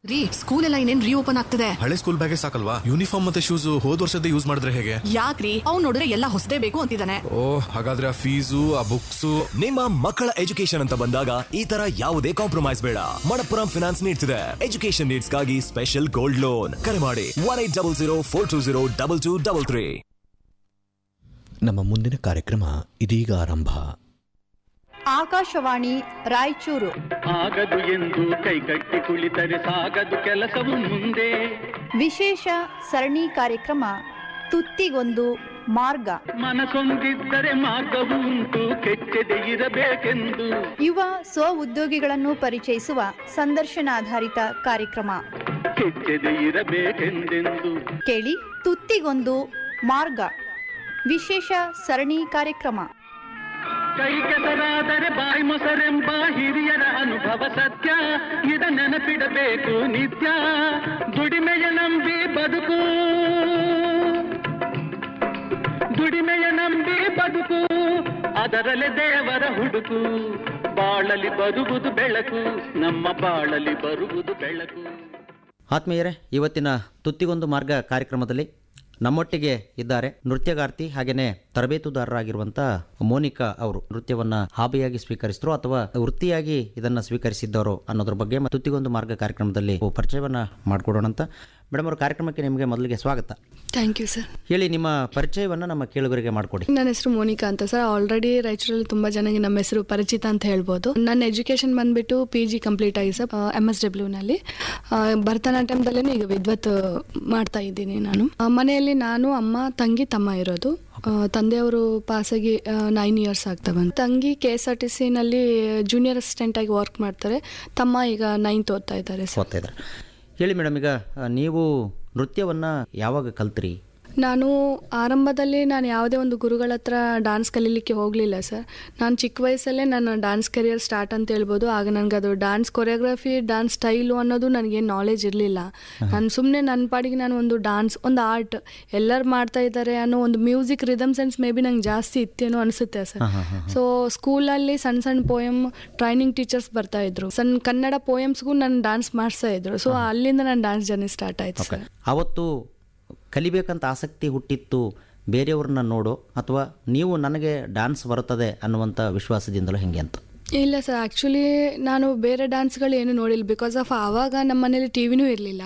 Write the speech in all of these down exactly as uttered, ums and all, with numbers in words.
ರೀ, ಸ್ಕೂಲ್ ಎಲ್ಲ ಇನ್ನೇನ್ ರೀಓಪನ್ ಆಗ್ತದೆ. ಹಳೆ ಸ್ಕೂಲ್ ಬ್ಯಾಗೇ ಸಾಕಲ್ವಾ? ಯೂನಿಫಾರ್ಮ್ ಮತ್ತೆ ಶೂಸ್ ಹೋದ್ ವರ್ಷದ ಯೂಸ್ ಮಾಡಿದ್ರೆ ಹೇಗೆ? ಯಾಕ್ರಿ, ಅವ್ನು ನೋಡಿದ್ರೆ ಎಲ್ಲ ಹೊಸದೇ ಬೇಕು ಅಂತಿದ್ದಾನೆ. ಓ, ಹಾಗಾದ್ರೆ ಆ ಫೀಸು ಆ ಬುಕ್ಸು. ನಿಮ್ಮ ಮಕ್ಕಳ ಎಜುಕೇಶನ್ ಅಂತ ಬಂದಾಗ ಈ ತರ ಯಾವುದೇ ಕಾಂಪ್ರಮೈಸ್ ಬೇಡ. ಮಣಪ್ಪುರಂ ಫಿನಾನ್ಸ್ ನೀಡ್ತಿದೆ ಎಜುಕೇಶನ್ ನೀಡ್ಸ್ ಗಾಗಿ ಸ್ಪೆಷಲ್ ಗೋಲ್ಡ್ ಲೋನ್. ಕರೆ ಮಾಡಿ one eight double zero four two zero double two double three. ನಮ್ಮ ಮುಂದಿನ ಕಾರ್ಯಕ್ರಮ ಇದೀಗ ಆರಂಭ. ಆಕಾಶವಾಣಿ ರಾಯಚೂರು. ಆಗದು ಎಂದು ಕೈಕಟ್ಟಿ ಕುಳಿತರೆ ಸಾಗದು ಕೆಲಸವು ಮುಂದೆ. ವಿಶೇಷ ಸರಣಿ ಕಾರ್ಯಕ್ರಮ ತುತ್ತಿಗೊಂದು ಮಾರ್ಗ. ಮನಸೊಂದಿದ್ದರೆ ಮಾರ್ಗವು ಉಂಟು, ಕೆಚ್ಚದೆ ಇರಬೇಕೆಂದು. ಯುವ ಸ್ವ ಉದ್ಯೋಗಿಗಳನ್ನು ಪರಿಚಯಿಸುವ ಸಂದರ್ಶನಾಧಾರಿತ ಕಾರ್ಯಕ್ರಮ. ಕೆಚ್ಚದೆ ಇರಬೇಕೆಂದೆಂದು ಕೇಳಿ ತುತ್ತಿಗೊಂದು ಮಾರ್ಗ ವಿಶೇಷ ಸರಣಿ ಕಾರ್ಯಕ್ರಮ. ಕೈ ಕೆಸರಾದರೆ ಬಾಯಿ ಮೊಸರೆಂಬ ಹಿರಿಯರ ಅನುಭವ ಸತ್ಯ. ಇದ ನೆನಪಿಡಬೇಕು ನಿತ್ಯ. ದುಡಿಮೆಯ ನಂಬಿ ಬದುಕು, ದುಡಿಮೆಯ ನಂಬಿ ಬದುಕು, ಅದರಲ್ಲೇ ದೇವರ ಹುಡುಕು. ಬಾಳಲಿ ಬರುವುದು ಬೆಳಕು, ನಮ್ಮ ಬಾಳಲಿ ಬರುವುದು ಬೆಳಕು. ಆತ್ಮೀಯರೇ, ಇವತ್ತಿನ ತುತ್ತಿಗೊಂದು ಮಾರ್ಗ ಕಾರ್ಯಕ್ರಮದಲ್ಲಿ ನಮ್ಮೊಟ್ಟಿಗೆ ಇದ್ದಾರೆ ನೃತ್ಯಗಾರ್ತಿ ಹಾಗೆಯೇ ತರಬೇತುದಾರರಾಗಿರುವಂಥ ಮೋನಿಕಾ ಅವರು. ನೃತ್ಯವನ್ನು ಹಾಬಿಯಾಗಿ ಸ್ವೀಕರಿಸಿದ್ರು ಅಥವಾ ವೃತ್ತಿಯಾಗಿ ಇದನ್ನು ಸ್ವೀಕರಿಸಿದ್ದವರು ಅನ್ನೋದ್ರ ಬಗ್ಗೆ ತುತ್ತಿಗೊಂದು ಮಾರ್ಗ ಕಾರ್ಯಕ್ರಮದಲ್ಲಿ ಪರಿಚಯವನ್ನು ಮಾಡಿಕೊಡೋಣ ಅಂತ. ಮೇಡಮ್ ಅವರು, ಕಾರ್ಯಕ್ರಮಕ್ಕೆ ನಿಮಗೆ ಮೊದಲಿಗೆ ಸ್ವಾಗತ. Thank you sir. ಹೇಳಿ, ನಿಮ್ಮ ಪರಿಚಯವನ್ನು ನಮ್ಮ ಕೇಳುಗರಿಗೆ ಮಾಡಿಕೊಡಿ. ನನ್ನ ಹೆಸರು ಮೋನಿಕಾ ಅಂತ ಸರ್. ಆಲ್ರೆಡಿ ರಾಯಚೂರಲ್ಲಿ ತುಂಬ ಜನಕ್ಕೆ ನಮ್ಮ ಹೆಸರು ಪರಿಚಿತ ಅಂತ ಹೇಳ್ಬೋದು. ನನ್ನ ಎಜುಕೇಷನ್ ಬಂದುಬಿಟ್ಟು ಪಿ ಜಿ ಕಂಪ್ಲೀಟ್ ಆಗಿ ಸರ್ ಎಮ್ ಎಸ್ ಡಬ್ಲ್ಯೂನಲ್ಲಿ ಭರತನಾಟ್ಯಮದಲ್ಲೇ ಈಗ ವಿದ್ವತ್ ಮಾಡ್ತಾ ಇದ್ದೀನಿ ನಾನು. ಮನೆಯಲ್ಲಿ ನಾನು, ಅಮ್ಮ, ತಂಗಿ, ತಮ್ಮ ಇರೋದು. ತಂದೆಯವರು ಪಾಸಾಗಿ ನೈನ್ ಇಯರ್ಸ್ ಆಗ್ತಾ ಬಂತು. ತಂಗಿ K S R T ಸಿನಲ್ಲಿ junior assistant ಆಗಿ ವರ್ಕ್ ಮಾಡ್ತಾರೆ. ತಮ್ಮ ಈಗ ನೈನ್ತ್ ಓದ್ತಾ ಇದ್ದಾರೆ ಸರ್. ಹೇಳಿ ಮೇಡಮ್, ಈಗ ನೀವು ನೃತ್ಯವನ್ನು ಯಾವಾಗ ಕಲ್ತ್ರಿ? ನಾನು ಆರಂಭದಲ್ಲಿ ನಾನು ಯಾವುದೇ ಒಂದು ಗುರುಗಳ ಹತ್ರ ಡ್ಯಾನ್ಸ್ ಕಲೀಲಿಕ್ಕೆ ಹೋಗಲಿಲ್ಲ ಸರ್. ನಾನು ಚಿಕ್ಕ ವಯಸ್ಸಲ್ಲೇ ನನ್ನ ಡ್ಯಾನ್ಸ್ ಕರಿಯರ್ ಸ್ಟಾರ್ಟ್ ಅಂತ ಹೇಳ್ಬೋದು. ಆಗ ನನಗೆ ಅದು ಡ್ಯಾನ್ಸ್ ಕೊರಿಯೋಗ್ರಫಿ, ಡ್ಯಾನ್ಸ್ ಸ್ಟೈಲು ಅನ್ನೋದು ನನಗೇನು ನಾಲೆಜ್ ಇರಲಿಲ್ಲ. ನಾನು ಸುಮ್ಮನೆ ನನ್ನ ಪಾಡಿಗೆ ನಾನು ಒಂದು ಡ್ಯಾನ್ಸ್, ಒಂದು ಆರ್ಟ್ ಎಲ್ಲರೂ ಮಾಡ್ತಾ ಇದ್ದಾರೆ ಅನ್ನೋ ಒಂದು music rhythm sense may be ನಂಗೆ ಜಾಸ್ತಿ ಇತ್ತೇನೋ ಅನಿಸುತ್ತೆ ಸರ್. ಸೊ ಸ್ಕೂಲಲ್ಲಿ ಸಣ್ಣ ಸಣ್ಣ ಪೋಯಮ್ ಟ್ರೈನಿಂಗ್ ಟೀಚರ್ಸ್ ಬರ್ತಾ ಇದ್ರು. ಸಣ್ಣ ಕನ್ನಡ ಪೋಯಮ್ಸ್ಗೂ ನಾನು ಡ್ಯಾನ್ಸ್ ಮಾಡಿಸ್ತಾ ಇದ್ರು. ಸೊ ಅಲ್ಲಿಂದ ನನ್ನ ಡ್ಯಾನ್ಸ್ ಜರ್ನಿ ಸ್ಟಾರ್ಟ್ ಆಯಿತು ಸರ್. ಅವತ್ತು ಕಲಿಬೇಕಂತ ಆಸಕ್ತಿ ಹುಟ್ಟಿತ್ತು ಬೇರೆಯವ್ರನ್ನ ನೋಡೋ, ಅಥವಾ ನೀವು ನನಗೆ ಡ್ಯಾನ್ಸ್ ಬರುತ್ತದೆ ಅನ್ನುವಂಥ ವಿಶ್ವಾಸದಿಂದಲೂ ಹೆಂಗೆ ಅಂತ? ಇಲ್ಲ ಸರ್, ಆ್ಯಕ್ಚುಲಿ ನಾನು ಬೇರೆ ಡ್ಯಾನ್ಸ್ಗಳು ಏನು ನೋಡಿಲ್ಲ. ಬಿಕಾಸ್ ಆಫ್ ಆವಾಗ ನಮ್ಮ ಮನೇಲಿ ಟಿ ವಿನೂ ಇರಲಿಲ್ಲ.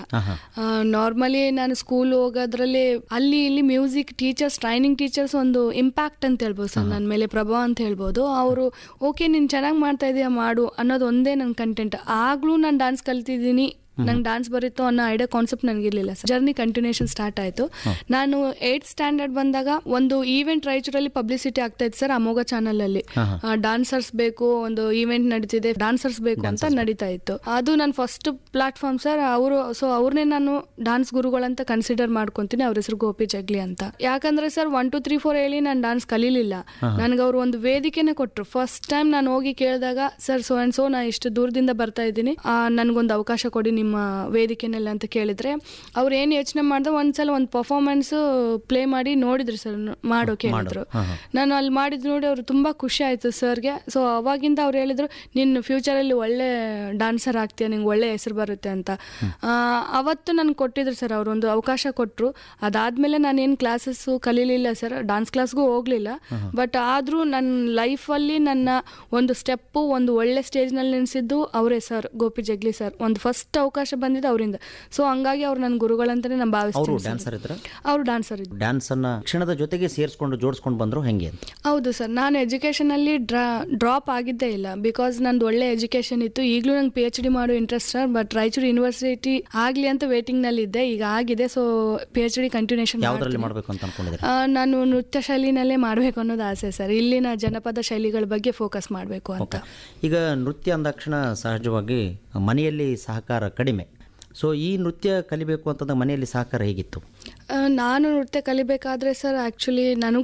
ನಾರ್ಮಲಿ ನಾನು ಸ್ಕೂಲ್ ಹೋಗೋದ್ರಲ್ಲಿ ಅಲ್ಲಿ ಇಲ್ಲಿ ಮ್ಯೂಸಿಕ್ ಟೀಚರ್ಸ್, ಟ್ರೈನಿಂಗ್ ಟೀಚರ್ಸ್ ಒಂದು ಇಂಪ್ಯಾಕ್ಟ್ ಅಂತ ಹೇಳ್ಬೋದು ಸರ್, ನನ್ನ ಮೇಲೆ ಪ್ರಭಾವ ಅಂತ ಹೇಳ್ಬೋದು. ಅವರು ಓಕೆ ನೀನು ಚೆನ್ನಾಗಿ ಮಾಡ್ತಾ ಇದೀಯ ಮಾಡು ಅನ್ನೋದು ಒಂದೇ ನನ್ನ ಕಂಟೆಂಟ್. ಆಗಲೂ ನಾನು ಡ್ಯಾನ್ಸ್ ಕಲ್ತಿದ್ದೀನಿ, ನಂಗೆ ಡ್ಯಾನ್ಸ್ ಬರುತ್ತೋ ಅನ್ನೋ idea concept ನನಗಿರಲಿಲ್ಲ sir. Journey continuation start ಆಯಿತು. ನಾನು ಏಯ್ತ್ ಸ್ಟ್ಯಾಂಡರ್ಡ್ ಬಂದಾಗ ಒಂದು ಈವೆಂಟ್ ರಾಯಚೂರಲ್ಲಿ ಪಬ್ಲಿಸಿಟಿ ಆಗ್ತಾ ಇತ್ತು ಸರ್, ಅಮೋಘ ಚಾನಲಲ್ಲಿ. ಡಾನ್ಸರ್ಸ್ ಬೇಕು, ಒಂದು ಈವೆಂಟ್ ನಡೀತಿದೆ, ಡಾನ್ಸರ್ಸ್ ಬೇಕು ಅಂತ ನಡೀತಾ ಇತ್ತು. ಅದು ನನ್ನ ಫಸ್ಟ್ ಪ್ಲಾಟ್ಫಾರ್ಮ್ ಸರ್. ಅವರು ಸೊ ಅವ್ರನ್ನೇ ನಾನು ಡಾನ್ಸ್ ಗುರುಗಳಂತ ಕನ್ಸಿಡರ್ ಮಾಡ್ಕೊತೀನಿ. ಅವ್ರ ಹೆಸರು ಗೋಪಿ ಜಗ್ಲಿ ಅಂತ. ಯಾಕಂದ್ರೆ sir one to three four ಹೇಳಿ ನಾನು ಡಾನ್ಸ್ ಕಲೀಲಿಲ್ಲ. ನನಗೆ ಅವರು ಒಂದು ವೇದಿಕೆನೇ ಕೊಟ್ಟರು. ಫಸ್ಟ್ ಟೈಮ್ ನಾನು ಹೋಗಿ ಕೇಳಿದಾಗ, ಸರ್ ಸೋ ಆ್ಯಂಡ್ ಸೋ ನಾ ಇಷ್ಟು ದೂರದಿಂದ ಬರ್ತಾ ಇದ್ದೀನಿ, ನನಗೊಂದು ಅವಕಾಶ ಕೊಡಿ ನಿಮ್ಮ ವೇದಿಕೆನೆಲ್ಲ ಅಂತ ಕೇಳಿದ್ರೆ, ಅವ್ರು ಏನು ಯೋಚನೆ ಮಾಡಿದ್ರೆ ಒಂದ್ಸಲ ಒಂದು ಪರ್ಫಾರ್ಮೆನ್ಸ್ ಪ್ಲೇ ಮಾಡಿ ನೋಡಿದ್ರು ಸರ್, ಮಾಡೋಕೆ ಹೇಳಿದ್ರು. ನಾನು ಅಲ್ಲಿ ಮಾಡಿದ್ ನೋಡಿ ಅವ್ರು ತುಂಬ ಖುಷಿ ಆಯಿತು ಸರ್ಗೆ. ಸೊ ಅವಾಗಿಂದ ಅವ್ರು ಹೇಳಿದ್ರು, ನಿನ್ನ ಫ್ಯೂಚರಲ್ಲಿ ಒಳ್ಳೆ ಡ್ಯಾನ್ಸರ್ ಆಗ್ತೀಯ, ನಿಂಗೆ ಒಳ್ಳೆ ಹೆಸರು ಬರುತ್ತೆ ಅಂತ. ಅವತ್ತು ನನಗೆ ಕೊಟ್ಟಿದ್ರು ಸರ್, ಅವರು ಒಂದು ಅವಕಾಶ ಕೊಟ್ಟರು. ಅದಾದಮೇಲೆ ನಾನೇನು ಕ್ಲಾಸಸ್ಸು ಕಲೀಲಿಲ್ಲ ಸರ್, ಡಾನ್ಸ್ ಕ್ಲಾಸ್ಗೂ ಹೋಗಲಿಲ್ಲ. ಬಟ್ ಆದರೂ ನನ್ನ ಲೈಫಲ್ಲಿ ನನ್ನ ಒಂದು ಸ್ಟೆಪ್ಪು ಒಂದು ಒಳ್ಳೆ ಸ್ಟೇಜ್ನಲ್ಲಿ ನಿಲ್ಲಿಸಿದ್ದು ಅವರೇ ಸರ್, ಗೋಪಿ ಜಗ್ಲಿ ಸರ್. ಒಂದು ಫಸ್ಟ್ ಅವಕಾಶ ಬಂದಿದ್ದು ಅವರಿಂದ. ಸೊ ಹಂಗಾಗಿ ಅವ್ರು ನನ್ನ ಗುರುಗಳಂತಾನೆ ನಾನು ಭಾವಿಸ್ತೀನಿ. ಅವರು ಡ್ಯಾನ್ಸರ್ ಇದ್ರು. ಡ್ಯಾನ್ಸ್ ಅನ್ನ ಶಿಕ್ಷಣದ ಜೊತೆಗೆ ಸೇರಿಸ್ಕೊಂಡು ಜೋಡಿಸ್ಕೊಂಡು ಬಂದ್ರು ಹೆಂಗೆ ಅಂತ? ಹೌದು ಸರ್, ನಾನು ಎಜುಕೇಶನ್ ಅಲ್ಲಿ ಡ್ರಾಪ್ ಆಗಿದ್ದೇ ಇಲ್ಲ. ಬಿಕಾಸ್ ನಂದು ಒಳ್ಳೆ ಎಜುಕೇಶನ್ ಇತ್ತು. ಈಗಲೂ ನಂಗೆ ಪಿ ಎಚ್ ಡಿ ಮಾಡೋ interest sir. But Raichur university ಆಗ್ಲಿ ಅಂತ ವೇಟಿಂಗ್ ನಲ್ಲಿ ಇದ್ದೆ. ಈಗ ಆಗಿದೆ. So P H D continuation ಮಾಡಬೇಕು ಅಂತ ಅನ್ಕೊಂಡಿದ್ದೆ. ನಾನು ನೃತ್ಯ ಶೈಲಿನಲ್ಲೇ ಮಾಡಬೇಕು ಅನ್ನೋದು ಆಸೆ ಸರ್. ಇಲ್ಲಿನ ಜನಪದ ಶೈಲಿಗಳ ಬಗ್ಗೆ ಫೋಕಸ್ ಮಾಡಬೇಕು ಅಂತ. ಈಗ ನೃತ್ಯ ಅಂದಾಕ್ಷಣ ಸಹಜವಾಗಿ ಮನೆಯಲ್ಲಿ ಸಹಕಾರ ಕಡಿಮೆ. ಸೊ ಈ ನೃತ್ಯ ಕಲಿಬೇಕು ಅಂತಂದ್ರೆ ಮನೆಯಲ್ಲಿ ಸಹಕಾರ ಹೇಗಿತ್ತು? ನಾನು ನೃತ್ಯ ಕಲಿಬೇಕಾದ್ರೆ ಸರ್, ಆ್ಯಕ್ಚುಲಿ ನನಗೂ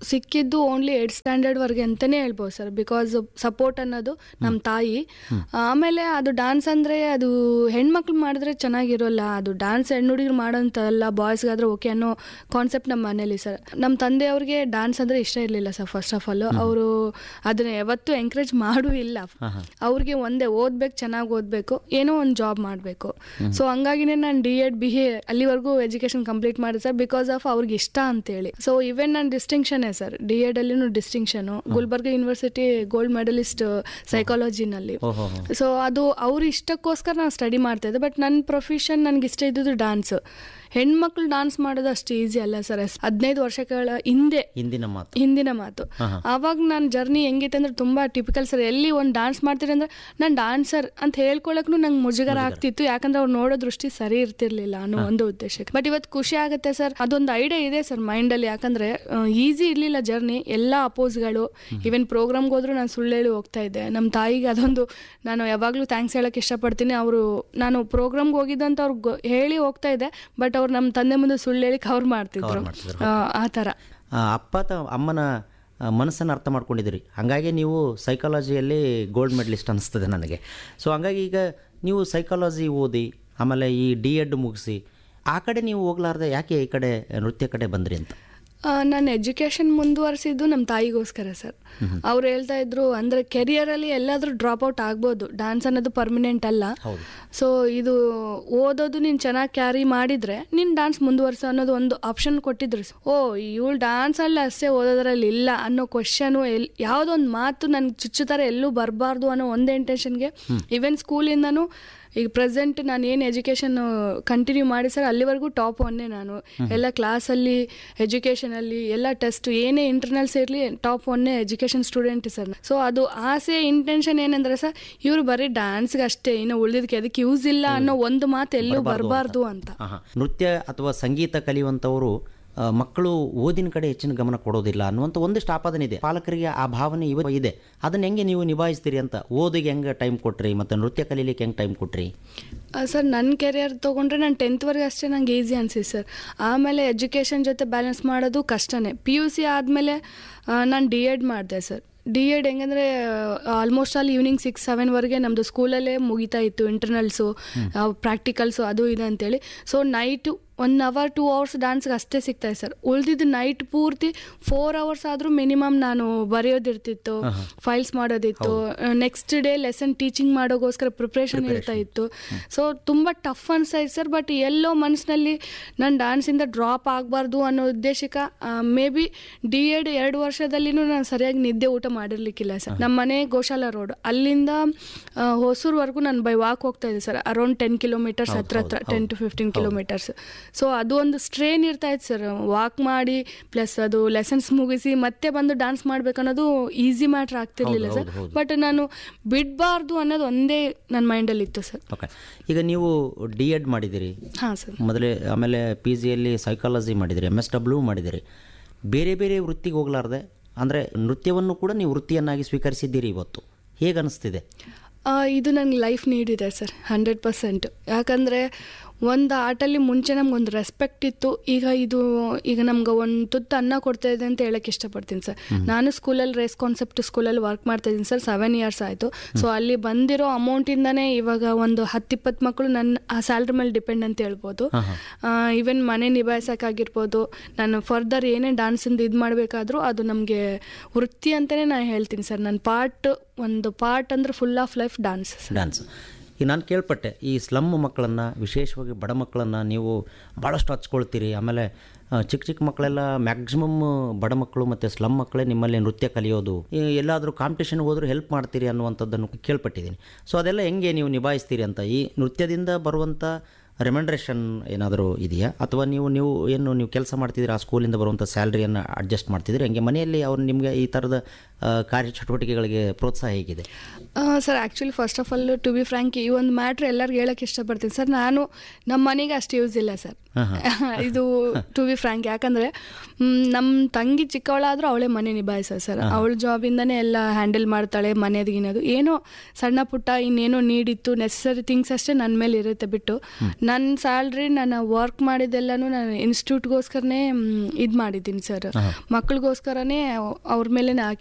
ಸಿಕ್ಕಿದ್ದು ಓನ್ಲಿ ಏಟ್ ಸ್ಟ್ಯಾಂಡರ್ಡ್ವರೆಗೆ ಅಂತಲೇ ಹೇಳ್ಬೋದು ಸರ್. ಬಿಕಾಸ್ ಸಪೋರ್ಟ್ ಅನ್ನೋದು ನಮ್ಮ ತಾಯಿ. ಆಮೇಲೆ ಅದು ಡ್ಯಾನ್ಸ್ ಅಂದರೆ ಅದು ಹೆಣ್ಮಕ್ಳು ಮಾಡಿದ್ರೆ ಚೆನ್ನಾಗಿರೋಲ್ಲ, ಅದು ಡ್ಯಾನ್ಸ್ ಹೆಣ್ಣು ಹುಡುಗರು ಮಾಡೋಂಥಲ್ಲ, ಬಾಯ್ಸ್ಗಾದ್ರೆ ಓಕೆ ಅನ್ನೋ ಕಾನ್ಸೆಪ್ಟ್ ನಮ್ಮ ಮನೇಲಿ ಸರ್. ನಮ್ಮ ತಂದೆಯವ್ರಿಗೆ ಡ್ಯಾನ್ಸ್ ಅಂದರೆ ಇಷ್ಟ ಇರಲಿಲ್ಲ ಸರ್. ಫಸ್ಟ್ ಆಫ್ ಆಲ್ ಅವರು ಅದನ್ನ ಯಾವತ್ತೂ ಎಂಕರೇಜ್ ಮಾಡೂ ಇಲ್ಲ. ಅವ್ರಿಗೆ ಒಂದೇ ಓದ್ಬೇಕು, ಚೆನ್ನಾಗಿ ಓದಬೇಕು, ಏನೋ ಒಂದು ಜಾಬ್ ಮಾಡಬೇಕು. ಸೊ ಹಂಗಾಗಿನೇ ನಾನು ಡಿ ಎಡ್ ಬಿ ಎ ಅಲ್ಲಿವರೆಗೂ ಎಜುಕೇಶನ್ ಕಂಪ್ಲೀಟ್ ಮಾಡಿದೆ ಸರ್, ಬಿಕಾಸ್ ಆಫ್ ಅವ್ರಿಗೆ ಇಷ್ಟ ಅಂತೇಳಿ. ಸೊ ಇವನ್ ನಾನು ಡಿಸ್ಟಿಂಕ್ಷನ್ ಸರ್, ಡಿ ಎಡ್ ಅಲ್ಲಿ distinction, Gulbarga university gold medalist ಸೈಕಾಲಜಿನಲ್ಲಿ. So ಅದು ಅವ್ರ ಇಷ್ಟಕ್ಕೋಸ್ಕರ ನಾನು ಸ್ಟಡಿ ಮಾಡ್ತಾ ಇದ್ದೆ. ಬಟ್ ನನ್ನ ಪ್ರೊಫೆಷನ್ ನನಗೆ ಇಷ್ಟ ಇದ್ದಿದ್ದು ಡ್ಯಾನ್ಸ್. ಹೆಣ್ಮಕ್ಳು ಡಾನ್ಸ್ ಮಾಡೋದು ಅಷ್ಟು ಈಸಿ ಅಲ್ಲ ಸರ್. ಹದಿನೈದು ವರ್ಷಗಳ ಹಿಂದೆ ಹಿಂದಿನ ಮಾತು ಹಿಂದಿನ ಮಾತು ಆವಾಗ ನನ್ನ ಜರ್ನಿ ಹೆಂಗಿತ್ತು ಅಂದ್ರೆ ತುಂಬಾ ಟಿಪಿಕಲ್ ಸರ್. ಎಲ್ಲಿ ಒಂದು ಡಾನ್ಸ್ ಮಾಡ್ತೀರಿ ಅಂದ್ರೆ ನಾನು ಡಾನ್ಸರ್ ಅಂತ ಹೇಳ್ಕೊಳಕ್ನು ನಂಗೆ ಮುಜುಗರ ಆಗ್ತಿತ್ತು, ಯಾಕಂದ್ರೆ ಅವ್ರು ನೋಡೋ ದೃಷ್ಟಿ ಸರಿ ಇರ್ತಿರ್ಲಿಲ್ಲ ಅನ್ನೋ ಒಂದು ಉದ್ದೇಶಕ್ಕೆ. ಬಟ್ ಇವತ್ತು ಖುಷಿ ಆಗುತ್ತೆ ಸರ್, ಅದೊಂದು ಐಡಿಯಾ ಇದೆ ಸರ್ ಮೈಂಡಲ್ಲಿ. ಯಾಕಂದ್ರೆ ಈಸಿ ಇರ್ಲಿಲ್ಲ ಜರ್ನಿ, ಎಲ್ಲ ಅಪೋಸ್ಗಳು. ಈವನ್ ಪ್ರೋಗ್ರಾಮ್ಗೆ ಹೋದ್ರು ನಾನು ಸುಳ್ಳು ಹೇಳಿ ಹೋಗ್ತಾ ಇದ್ದೆ. ನಮ್ಮ ತಾಯಿಗೆ ಅದೊಂದು ನಾನು ಯಾವಾಗಲೂ ಥ್ಯಾಂಕ್ಸ್ ಹೇಳಕ್ಕೆ ಇಷ್ಟಪಡ್ತೀನಿ. ಅವರು ನಾನು ಪ್ರೋಗ್ರಾಮ್ಗೆ ಹೋಗಿದ್ದಂತ ಅವ್ರಿಗೆ ಹೇಳಿ ಹೋಗ್ತಾ ಇದ್ದೆ, ಬಟ್ ಅವ್ರು ನಮ್ಮ ತಂದೆ ಮುಂದೆ ಸುಳ್ಳು ಹೇಳಿ ಕವರ್ ಮಾಡ್ತಿದ್ರು. ಆ ಥರ ಅಪ್ಪ ತ ಅಮ್ಮನ ಮನಸ್ಸನ್ನು ಅರ್ಥ ಮಾಡ್ಕೊಂಡಿದ್ದೀರಿ, ಹಾಗಾಗಿ ನೀವು ಸೈಕಾಲಜಿಯಲ್ಲಿ ಗೋಲ್ಡ್ ಮೆಡಲಿಸ್ಟ್ ಅನಿಸ್ತದೆ ನನಗೆ. ಸೊ ಹಂಗಾಗಿ ಈಗ ನೀವು ಸೈಕಾಲಜಿ ಓದಿ ಆಮೇಲೆ ಈ ಡಿ ಎಡ್ ಮುಗಿಸಿ ಆ ಕಡೆ ನೀವು ಹೋಗ್ಲಾರ್ದೆ ಯಾಕೆ ಈ ಕಡೆ ನೃತ್ಯ ಕಡೆ ಬಂದ್ರಿ ಅಂತ? ನಾನು ಎಜುಕೇಷನ್ ಮುಂದುವರಿಸಿದ್ದು ನಮ್ಮ ತಾಯಿಗೋಸ್ಕರ ಸರ್. ಅವ್ರು ಹೇಳ್ತಾ ಇದ್ರು ಅಂದರೆ ಕೆರಿಯರಲ್ಲಿ ಎಲ್ಲಾದರೂ ಡ್ರಾಪ್ ಔಟ್ ಆಗ್ಬೋದು, ಡ್ಯಾನ್ಸ್ ಅನ್ನೋದು ಪರ್ಮನೆಂಟ್ ಅಲ್ಲ. ಸೊ ಇದು ಓದೋದು ನೀನು ಚೆನ್ನಾಗಿ ಕ್ಯಾರಿ ಮಾಡಿದರೆ ನೀನು ಡ್ಯಾನ್ಸ್ ಮುಂದುವರಿಸೋ ಅನ್ನೋದು ಒಂದು ಆಪ್ಷನ್ ಕೊಟ್ಟಿದ್ರು. ಓ ಇವಳು ಡ್ಯಾನ್ಸಲ್ಲಿ ಅಷ್ಟೇ ಓದೋದ್ರಲ್ಲಿ ಇಲ್ಲ ಅನ್ನೋ ಕ್ವಶನು ಎಲ್ ಯಾವುದೊಂದು ಮಾತು ನನಗೆ ಚುಚ್ಚುತ್ತಾರೆ ಎಲ್ಲೂ ಬರಬಾರ್ದು ಅನ್ನೋ ಒಂದೇ ಇಂಟೆನ್ಷನ್ಗೆ ಈವನ್ ಸ್ಕೂಲಿಂದನೂ ಈಗ ಪ್ರೆಸೆಂಟ್ ನಾನು ಏನು ಎಜುಕೇಷನ್ ಕಂಟಿನ್ಯೂ ಮಾಡಿ ಸರ್ ಅಲ್ಲಿವರೆಗೂ ಟಾಪ್ ಒನ್ನೇ ನಾನು. ಎಲ್ಲ ಕ್ಲಾಸಲ್ಲಿ ಎಜುಕೇಷನಲ್ಲಿ ಎಲ್ಲ ಟೆಸ್ಟ್ ಏನೇ ಇಂಟರ್ನಲ್ಸ್ ಇರಲಿ top ಒನ್ನೇ education student sir. So ಅದು ಆಸೆ ಇಂಟೆನ್ಷನ್ ಏನಂದ್ರೆ ಸರ್ ಇವರು ಬರೀ ಡ್ಯಾನ್ಸ್ಗೆ ಅಷ್ಟೇ, ಇನ್ನು ಉಳಿದಿದ್ದಕ್ಕೆ ಅದಕ್ಕೆ ಯೂಸ್ ಇಲ್ಲ ಅನ್ನೋ ಒಂದು ಮಾತು ಎಲ್ಲೂ ಬರಬಾರ್ದು ಅಂತ. ನೃತ್ಯ ಅಥವಾ ಸಂಗೀತ ಕಲಿಯುವಂಥವರು ಮಕ್ಕಳು ಓದಿನ ಕಡೆ ಹೆಚ್ಚಿನ ಗಮನ ಕೊಡೋದಿಲ್ಲ ಅನ್ನುವಂಥ ಒಂದಿಷ್ಟು ಆಪಾದನೆ ಇದೆ. ಪಾಲಕರಿಗೆ ಆ ಭಾವನೆ ಇವ ಇದೆ. ಅದನ್ನು ಹೆಂಗೆ ನೀವು ನಿಭಾಯಿಸ್ತೀರಿ ಅಂತ? ಓದಿಗೆ ಹೆಂಗೆ ಟೈಮ್ ಕೊಟ್ರಿ ಮತ್ತು ನೃತ್ಯ ಕಲೀಲಿಕ್ಕೆ ಹೆಂಗೆ ಟೈಮ್ ಕೊಟ್ರಿ? ಸರ್ ನನ್ನ ಕೆರಿಯರ್ ತೊಗೊಂಡ್ರೆ ನಾನು ಟೆಂತ್ವರೆಗೆ ಅಷ್ಟೇ ನಂಗೆ ಈಸಿ ಅನಿಸಿದೆ ಸರ್. ಆಮೇಲೆ ಎಜುಕೇಷನ್ ಜೊತೆ ಬ್ಯಾಲೆನ್ಸ್ ಮಾಡೋದು ಕಷ್ಟನೇ. ಪಿ ಯು ಸಿ ಆದಮೇಲೆ ನಾನು ಡಿ ಎಡ್ ಮಾಡಿದೆ sir. D Ed ಹೆಂಗಂದರೆ almost all evening six ಸೆವೆನ್ವರೆಗೆ ನಮ್ಮದು ಸ್ಕೂಲಲ್ಲೇ ಮುಗಿತಾ ಇತ್ತು, ಇಂಟರ್ನಲ್ಸು ಪ್ರಾಕ್ಟಿಕಲ್ಸು ಅದು ಇದು ಅಂತೇಳಿ. So night one hour two hours ಡ್ಯಾನ್ಸ್ಗೆ ಅಷ್ಟೇ ಸಿಗ್ತಾಯಿದೆ ಸರ್. ಉಳಿದಿದ್ದು ನೈಟ್ ಪೂರ್ತಿ ಫೋರ್ ಅವರ್ಸ್ ಆದರೂ ಮಿನಿಮಮ್ ನಾನು ಬರೆಯೋದಿರ್ತಿತ್ತು, ಫೈಲ್ಸ್ ಮಾಡೋದಿತ್ತು, next day lesson teaching ಮಾಡೋಗೋಸ್ಕರ preparation ಇರ್ತಾ ಇತ್ತು. ಸೊ ತುಂಬ ಟಫ್ ಅನಿಸ್ತಾಯಿತ್ತು ಸರ್. ಬಟ್ ಎಲ್ಲೋ ಮನಸ್ಸಿನಲ್ಲಿ ನಾನು ಡ್ಯಾನ್ಸಿಂದ ಡ್ರಾಪ್ ಆಗಬಾರ್ದು ಅನ್ನೋ ಉದ್ದೇಶಕ್ಕೆ ಮೇ ಬಿ ಡಿ ಎಡ್ ಎರಡು ವರ್ಷದಲ್ಲಿನೂ ನಾನು ಸರಿಯಾಗಿ ನಿದ್ದೆ ಊಟ ಮಾಡಿರ್ಲಿಕ್ಕಿಲ್ಲ ಸರ್. ನಮ್ಮ ಮನೆ ಗೋಶಾಲ ರೋಡ್, ಅಲ್ಲಿಂದ ಹೊಸೂರ್ವರೆಗೂ ನಾನು ಬೈ ವಾಕ್ ಹೋಗ್ತಾ ಇದ್ದೆ ಸರ್. ಅರೌಂಡ್ ಟೆನ್ ಕಿಲೋಮೀಟರ್ಸ್ ಹತ್ರ ಹತ್ರ ten to fifteen kilometres. So ಅದು ಒಂದು ಸ್ಟ್ರೇನ್ ಇರ್ತಾ ಇತ್ತು ಸರ್. ವಾಕ್ ಮಾಡಿ ಪ್ಲಸ್ ಅದು ಲೆಸನ್ಸ್ ಮುಗಿಸಿ ಮತ್ತೆ ಬಂದು ಡ್ಯಾನ್ಸ್ ಮಾಡ್ಬೇಕು ಅನ್ನೋದು ಈಸಿ ಮ್ಯಾಟ್ರ್ ಆಗ್ತಿರ್ಲಿಲ್ಲ ಸರ್. ಬಟ್ ನಾನು ಬಿಡಬಾರ್ದು ಅನ್ನೋದು ಒಂದೇ ನನ್ನ ಮೈಂಡಲ್ಲಿ ಇತ್ತು ಸರ್. ಓಕೆ, ಈಗ ನೀವು ಡಿ ಎಡ್ ಮಾಡಿದಿರಿ, ಹಾಂ ಸರ್, ಮೊದಲೇ ಆಮೇಲೆ ಪಿ ಜಿಯಲ್ಲಿ ಸೈಕಾಲಜಿ ಮಾಡಿದಿರಿ, ಎಮ್ ಎಸ್ ಡಬ್ಲ್ಯೂ ಮಾಡಿದಿರಿ. ಬೇರೆ ಬೇರೆ ವೃತ್ತಿಗೆ ಹೋಗ್ಲಾರ್ದೆ ಅಂದರೆ ನೃತ್ಯವನ್ನು ಕೂಡ ನೀವು ವೃತ್ತಿಯನ್ನಾಗಿ ಸ್ವೀಕರಿಸಿದ್ದೀರಿ. ಇವತ್ತು ಹೇಗೆ ಅನಿಸ್ತಿದೆ? ಇದು ನನಗೆ ಲೈಫ್ ನೀಡಿದೆ ಸರ್, ಹಂಡ್ರೆಡ್ ಪರ್ಸೆಂಟ್. ಯಾಕಂದರೆ ಒಂದು ಆಟಲ್ಲಿ ಮುಂಚೆ ನಮ್ಗೊಂದು ರೆಸ್ಪೆಕ್ಟ್ ಇತ್ತು, ಈಗ ಇದು ಈಗ ನಮ್ಗೆ ಒಂದು ತುತ್ತು ಅನ್ನ ಕೊಡ್ತಾ ಇದೆ ಅಂತ ಹೇಳಕ್ಕೆ ಇಷ್ಟಪಡ್ತೀನಿ ಸರ್. ನಾನು ಸ್ಕೂಲಲ್ಲಿ ರೇಸ್ ಕಾನ್ಸೆಪ್ಟ್ ಸ್ಕೂಲಲ್ಲಿ ವರ್ಕ್ ಮಾಡ್ತಾ ಇದ್ದೀನಿ ಸರ್, ಸೆವೆನ್ ಇಯರ್ಸ್ ಆಯಿತು. ಸೊ ಅಲ್ಲಿ ಬಂದಿರೋ ಅಮೌಂಟಿಂದನೇ ಇವಾಗ ಒಂದು ಹತ್ತಿಪ್ಪತ್ತು ಮಕ್ಕಳು ನನ್ನ ಆ ಸ್ಯಾಲ್ರಿ ಮೇಲೆ ಡಿಪೆಂಡ್ ಅಂತ ಹೇಳ್ಬೋದು. ಈವನ್ ಮನೆ ನಿಭಾಯಿಸೋಕ್ಕಾಗಿರ್ಬೋದು, ನಾನು ಫರ್ದರ್ ಏನೇ ಡ್ಯಾನ್ಸಿಂದ ಇದು ಮಾಡಬೇಕಾದ್ರೂ ಅದು ನಮಗೆ ವೃತ್ತಿ ಅಂತಲೇ ನಾನು ಹೇಳ್ತೀನಿ ಸರ್. ನನ್ನ ಪಾರ್ಟ್ ಒಂದು ಪಾರ್ಟ್ ಅಂದರೆ full of life dance dance ಈಗ ನಾನು ಕೇಳ್ಪಟ್ಟೆ, ಈ ಸ್ಲಮ್ ಮಕ್ಕಳನ್ನು, ವಿಶೇಷವಾಗಿ ಬಡ ಮಕ್ಕಳನ್ನು ನೀವು ಭಾಳಷ್ಟು ಹಚ್ಕೊಳ್ತೀರಿ. ಆಮೇಲೆ ಚಿಕ್ಕ ಚಿಕ್ಕ ಮಕ್ಕಳೆಲ್ಲ ಮ್ಯಾಕ್ಸಿಮಮ್ ಬಡ ಮಕ್ಕಳು ಮತ್ತು ಸ್ಲಮ್ ಮಕ್ಕಳೇ ನಿಮ್ಮಲ್ಲಿ ನೃತ್ಯ ಕಲಿಯೋದು, ಎಲ್ಲಾದರೂ ಕಾಂಪಿಟೇಷನ್ಗೆ ಹೋದರೂ ಹೆಲ್ಪ್ ಮಾಡ್ತೀರಿ ಅನ್ನುವಂಥದ್ದನ್ನು ಕೇಳ್ಪಟ್ಟಿದ್ದೀನಿ. ಸೊ ಅದೆಲ್ಲ ಹೆಂಗೆ ನೀವು ನಿಭಾಯಿಸ್ತೀರಿ ಅಂತ? ಈ ನೃತ್ಯದಿಂದ ಬರುವಂಥ ರೆಮ್ಯುನರೇಷನ್ ಏನಾದರೂ ಇದೆಯಾ, ಅಥವಾ ನೀವು ನೀವು ಏನು ನೀವು ಕೆಲಸ ಮಾಡ್ತಿದ್ದೀರಿ ಆ ಸ್ಕೂಲಿಂದ ಬರುವಂಥ ಸ್ಯಾಲ್ರಿಯನ್ನು ಅಡ್ಜಸ್ಟ್ ಮಾಡ್ತಿದ್ದೀರಿ? ಹಂಗೆ ಮನೆಯಲ್ಲಿ ಅವ್ರು ನಿಮಗೆ ಈ ಥರದ ಕಾರ್ಯಚಟುವಟಿಕೆಗಳಿಗೆ ಪ್ರೋತ್ಸಾಹ ಹೇಗಿದೆ? Sir actually first of all to be frank ಈ ಒಂದು ಮ್ಯಾಟ್ರ್ ಎಲ್ಲರಿಗೂ ಹೇಳಕ್ಕೆ ಇಷ್ಟಪಡ್ತೀನಿ ಸರ್. ನಾನು ನಮ್ಮ ಮನೆಗೆ ಅಷ್ಟು ಯೂಸ್ ಇಲ್ಲ ಸರ್ ಇದು ಟು ಬಿ ಫ್ರ್ಯಾಂಕ್. ಯಾಕಂದರೆ ನಮ್ಮ ತಂಗಿ ಚಿಕ್ಕವಳಾದರೂ ಅವಳೇ ಮನೆ ನಿಭಾಯಿಸ ಸರ್. ಅವಳ ಜಾಬಿಂದನೇ ಎಲ್ಲ ಹ್ಯಾಂಡಲ್ ಮಾಡ್ತಾಳೆ. ಮನೆಯದಿಗಿನದು ಏನೋ ಸಣ್ಣ ಪುಟ್ಟ ಇನ್ನೇನೋ ನೀಡಿತ್ತು ನೆಸಸರಿ ಥಿಂಗ್ಸ್ ಅಷ್ಟೇ ನನ್ನ ಮೇಲೆ ಇರುತ್ತೆ ಬಿಟ್ಟು ನನ್ನ ಸ್ಯಾಲ್ರಿ ನಾನು ವರ್ಕ್ ಮಾಡಿದ್ದೆಲ್ಲನೂ ನಾನು ಇನ್ಸ್ಟಿಟ್ಯೂಟ್ಗೋಸ್ಕರನೇ ಇದು ಮಾಡಿದ್ದೀನಿ ಸರ್. ಮಕ್ಕಳಿಗೋಸ್ಕರನೇ ಅವ್ರ ಮೇಲೆ ಹಾಕಿ